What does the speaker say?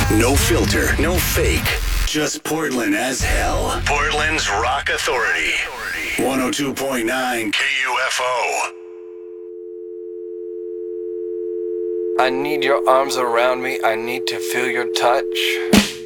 No filter, no fake. Just Portland as hell. Portland's Rock Authority. 102.9 KUFO. I need your arms around me. I need to feel your touch.